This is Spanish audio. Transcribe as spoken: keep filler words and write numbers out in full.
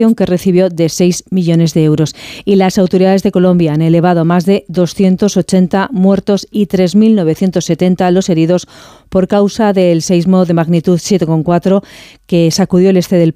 que recibió de seis millones de euros. Y las autoridades de Colombia han elevado a más de doscientos ochenta muertos y tres mil novecientos setenta los heridos por causa del seísmo de magnitud siete coma cuatro que sacudió el este del